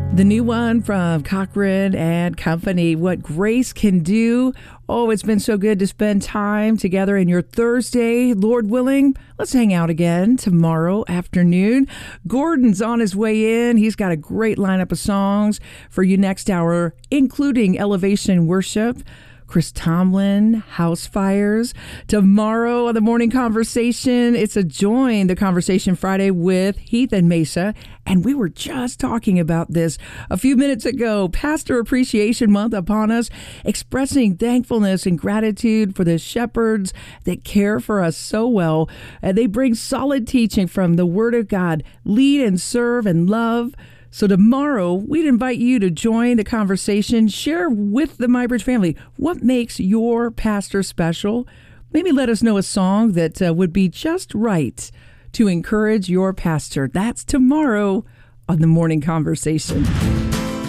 The new one from Cochran and Company, What Grace Can Do. Oh, it's been so good to spend time together in your Thursday. Lord willing, let's hang out again tomorrow afternoon. Gordon's on his way in. He's got a great lineup of songs for you next hour, including Elevation Worship, Chris Tomlin, House Fires. Tomorrow on the Morning Conversation, it's a Join the Conversation Friday with Heath and Mesa. And we were just talking about this a few minutes ago. Pastor Appreciation Month upon us, expressing thankfulness and gratitude for the shepherds that care for us so well. And they bring solid teaching from the Word of God, lead and serve and love. So tomorrow, we'd invite you to join the conversation. Share with the MyBridge family what makes your pastor special. Maybe let us know a song that would be just right to encourage your pastor. That's tomorrow on the Morning Conversation.